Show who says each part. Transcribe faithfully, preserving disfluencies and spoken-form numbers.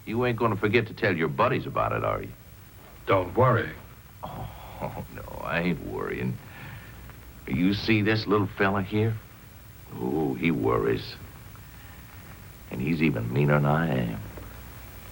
Speaker 1: You ain't gonna forget to tell your buddies about it, are you?
Speaker 2: Don't worry.
Speaker 1: Oh, no, I ain't worrying. You see this little fella here? Oh, he worries. And he's even meaner than I am.